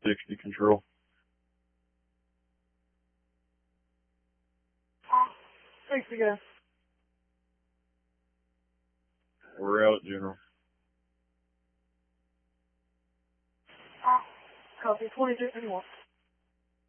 60 control. Thanks again. We're out, General. Copy. 22 anyone.